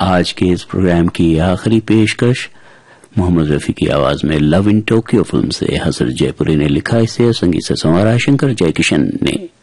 आज के इस प्रोग्राम की आखिरी पेशकश मोहम्मद रफी की आवाज में लव इन टोक्यो फिल्म से हसरत जयपुरी ने लिखा। इसे संगीत से संवारा शंकर जयकिशन ने।